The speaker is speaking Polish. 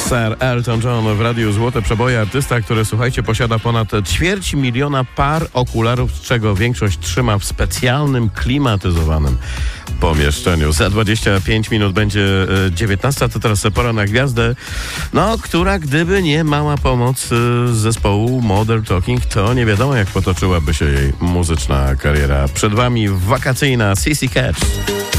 Sir Elton John w Radiu Złote Przeboje. Artysta, który, słuchajcie, posiada ponad 250 000 par okularów, z czego większość trzyma w specjalnym, klimatyzowanym pomieszczeniu. Za 25 minut będzie 19. To teraz pora na gwiazdę, która gdyby nie mała pomoc z zespołu Modern Talking, to nie wiadomo, jak potoczyłaby się jej muzyczna kariera. Przed wami wakacyjna CC Catch.